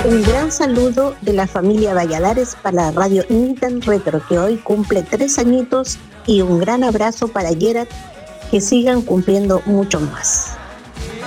Un gran saludo de la familia Valladares para la radio Nitan Retro, que hoy cumple 3 añitos, y un gran abrazo para Gerard, que sigan cumpliendo mucho más.